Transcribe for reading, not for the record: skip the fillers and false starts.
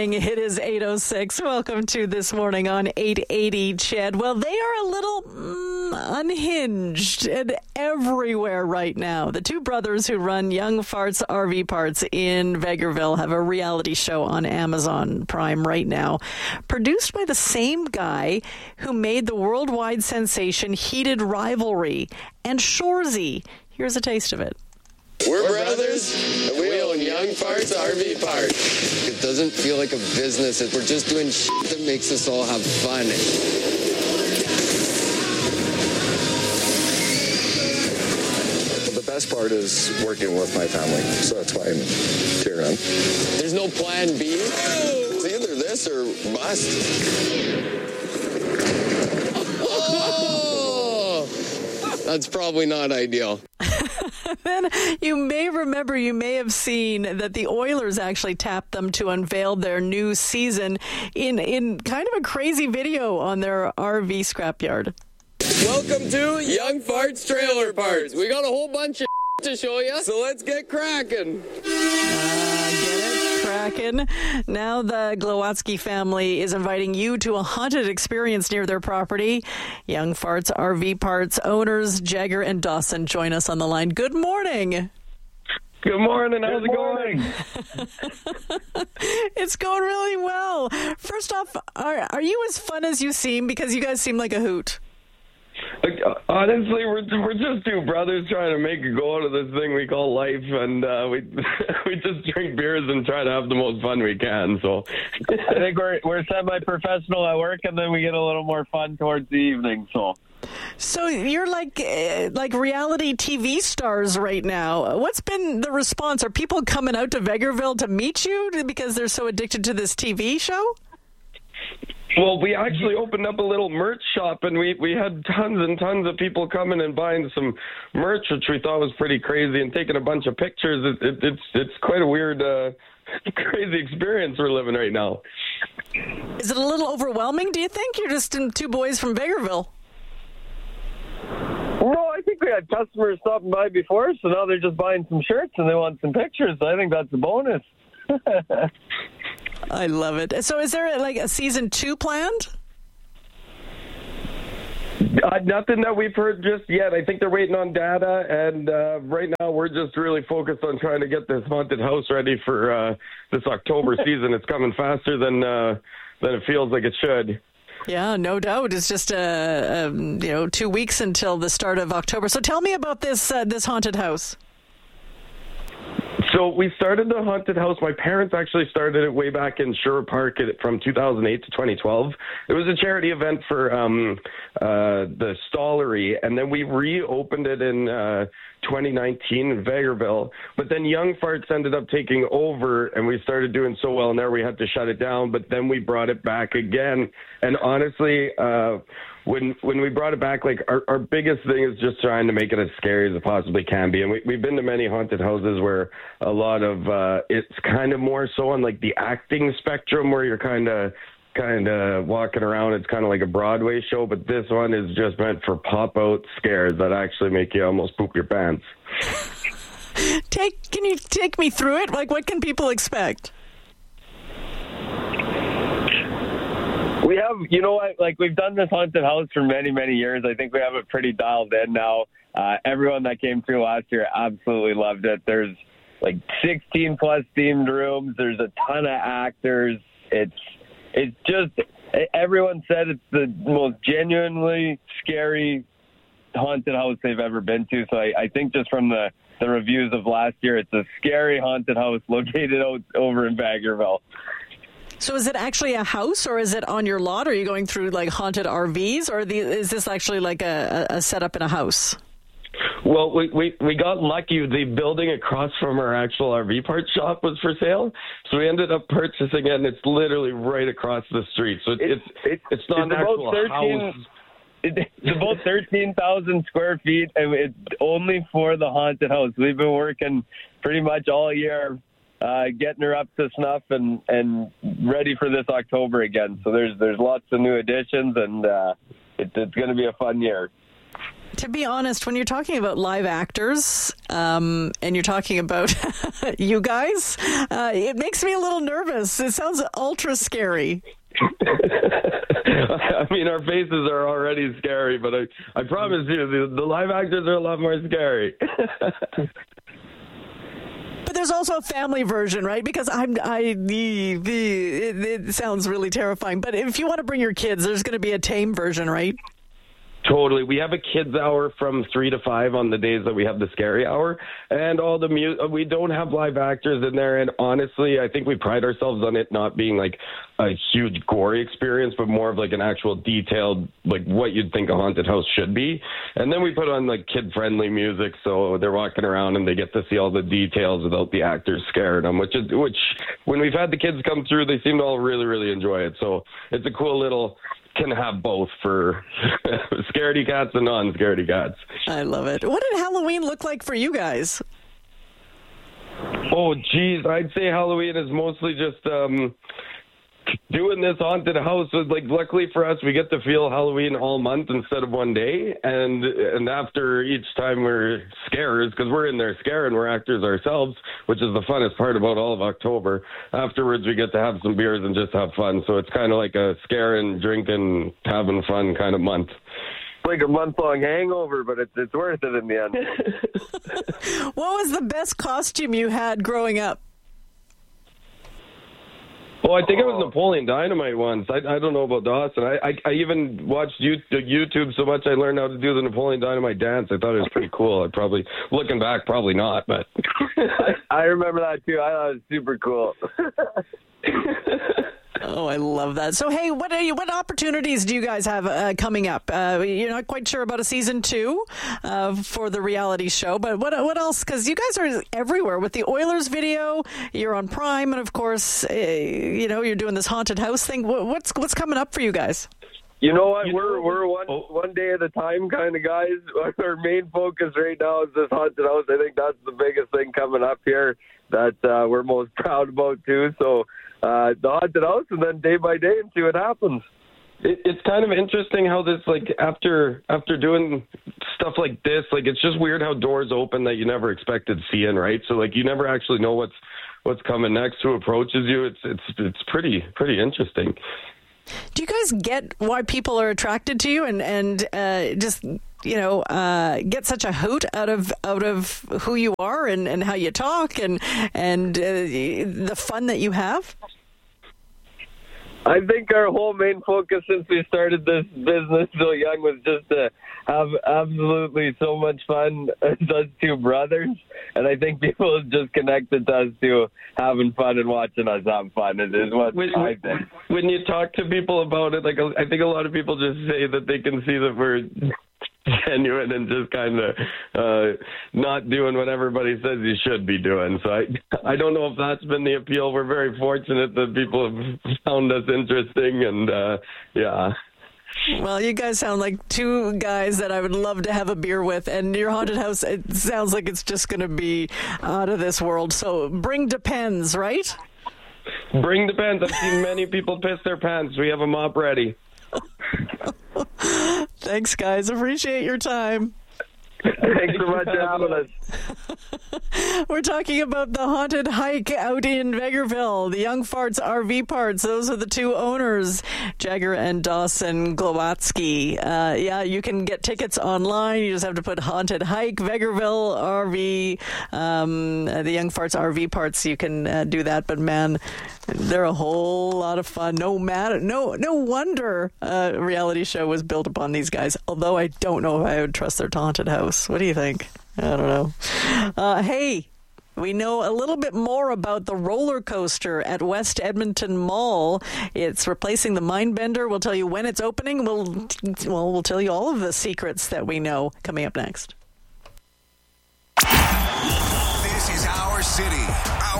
morning. It is 8:06. Welcome to This Morning on 880 CHED. Well, they are a little unhinged and everywhere right now. The two brothers who run Young Farts RV Parts in Vegreville have a reality show on Amazon Prime right now, produced by the same guy who made the worldwide sensation Heated Rivalry and Shoresy. Here's a taste of it. We're brothers, and we own Young Farts RV Park. It doesn't feel like a business. We're just doing shit that makes us all have fun. The best part is working with my family, so that's why I'm cheering on. There's no plan B. It's either this or bust. Oh! That's probably not ideal. Then you may have seen that the Oilers actually tapped them to unveil their new season in kind of a crazy video on their RV scrapyard. Welcome to Young Farts Trailer Parts. We got a whole bunch of to show you, so let's get cracking. Kraken. Now the Glowatsky family is inviting you to a haunted experience near their property. Young Farts RV Parts owners Jagger and Dawson join us on the line. Good morning. Good morning. How's it going? It's going really well. First off, are you as fun as you seem? Because you guys seem like a hoot. Honestly, we're just two brothers trying to make a go out of this thing we call life, and we just drink beers and try to have the most fun we can. So I think we're semi-professional at work, and then we get a little more fun towards the evening. So you're like reality TV stars right now. What's been the response? Are people coming out to Vegreville to meet you because they're so addicted to this TV show? Well, we actually opened up a little merch shop, and we had tons and tons of people coming and buying some merch, which we thought was pretty crazy, and taking a bunch of pictures. It's quite a weird, crazy experience we're living right now. Is it a little overwhelming, do you think? You're just two boys from Vegreville. No, I think we had customers stopping by before, so now they're just buying some shirts and they want some pictures. I think that's a bonus. I love it. So is there like a season 2 planned? Nothing that we've heard just yet. I think they're waiting on data, and right now we're just really focused on trying to get this haunted house ready for this October season. It's coming faster than it feels like it should. Yeah, no doubt. It's just 2 weeks until the start of October. So tell me about this haunted house. So we started the haunted house. My parents actually started it way back in Sherwood Park from 2008 to 2012. It was a charity event for the Stollery, and then we reopened it in 2019 in Vegreville. But then Young Farts ended up taking over, and we started doing so well in there we had to shut it down. But then we brought it back again. And honestly, when we brought it back, like our biggest thing is just trying to make it as scary as it possibly can be. And we've been to many haunted houses where a lot of it's kind of more so on like the acting spectrum, where you're kind of walking around. It's kind of like a Broadway show, but this one is just meant for pop-out scares that actually make you almost poop your pants. Can you take me through it? Like, what can people expect? We have, we've done this haunted house for many, many years. I think we have it pretty dialed in now. Everyone that came through last year absolutely loved it. There's like 16 plus themed rooms. There's a ton of actors. It's just, everyone said it's the most genuinely scary haunted house they've ever been to. So I think just from the reviews of last year, it's a scary haunted house located over in Vegreville. So is it actually a house, or is it on your lot? Are you going through like haunted RVs, or is this actually like a setup in a house? Well, we got lucky. The building across from our actual RV parts shop was for sale, so we ended up purchasing it, and it's literally right across the street. So it's not an actual house. It's about 13,000 square feet, and it's only for the haunted house. We've been working pretty much all year getting her up to snuff and ready for this October again. So there's lots of new additions, and it's going to be a fun year. To be honest, when you're talking about live actors and you're talking about you guys, it makes me a little nervous. It sounds ultra scary. I mean, our faces are already scary, but I promise you, the live actors are a lot more scary. But there's also a family version, right? Because it sounds really terrifying. But if you want to bring your kids, there's going to be a tame version, right? Totally. We have a kids hour from 3 to 5 on the days that we have the scary hour, and all the we don't have live actors in there. And honestly, I think we pride ourselves on it not being like a huge gory experience, but more of like an actual detailed, like what you'd think a haunted house should be. And then we put on like kid friendly music, so they're walking around and they get to see all the details without the actors scaring them. Which when we've had the kids come through, they seem to all really, really enjoy it. So it's a cool little. Can have both for scaredy cats and non-scaredy cats. I love it. What did Halloween look like for you guys? Oh, geez. I'd say Halloween is mostly just doing this haunted house. Like, luckily for us, we get to feel Halloween all month instead of one day. And after each time we're scarers, because we're in there scaring, we're actors ourselves, which is the funnest part about all of October. Afterwards, we get to have some beers and just have fun. So it's kind of like a scaring, drinking, having fun kind of month. Like a month-long hangover, but it's worth it in the end. What was the best costume you had growing up? Well, I think it was Napoleon Dynamite once. I don't know about Dawson. I even watched YouTube so much I learned how to do the Napoleon Dynamite dance. I thought it was pretty cool. I'd probably, looking back, probably not, but... I remember that too. I thought it was super cool. Oh, I love that. So, hey, what opportunities do you guys have coming up? You're not quite sure about a season 2 for the reality show, but what else? Because you guys are everywhere with the Oilers video. You're on Prime, and of course, you're doing this haunted house thing. What's coming up for you guys? You know what? We're one day at a time kind of guys. Our main focus right now is this haunted house. I think that's the biggest thing coming up here that we're most proud about too. So the haunted house, and then day by day, and see what happens. It's kind of interesting how this, like, after doing stuff like this, like, it's just weird how doors open that you never expected seeing, right? So, like, you never actually know what's coming next, who approaches you. It's pretty interesting. Do you guys get why people are attracted to you and just get such a hoot out of who you are and how you talk and the fun that you have? I think our whole main focus since we started this business so young was just to have absolutely so much fun as us two brothers. And I think people have just connected to us to having fun and watching us have fun. It is what I think. When you talk to people about it, like, I think a lot of people just say that they can see that we're genuine and just kind of not doing what everybody says you should be doing. So I don't know if that's been the appeal. We're very fortunate that people have found us interesting, and yeah. Well, you guys sound like two guys that I would love to have a beer with, and your haunted house, it sounds like it's just going to be out of this world. So bring Depends, right? Bring Depends. I've seen many people piss their pants. We have a mop ready. Thanks, guys. Appreciate your time. Thanks so much for having us. We're talking about the haunted hike out in Vegreville, the Young Farts RV Parts. Those are the two owners, Jagger and Dawson Glowatsky. You can get tickets online. You just have to put haunted hike, Vegreville RV, the Young Farts RV Parts. You can do that, but man, they're a whole lot of fun. No wonder a reality show was built upon these guys, although I don't know if I would trust their haunted house. What do you think? I don't know. Hey, we know a little bit more about the roller coaster at West Edmonton Mall. It's replacing the Mindbender. We'll tell you when it's opening. We'll tell you all of the secrets that we know coming up next. This is our city.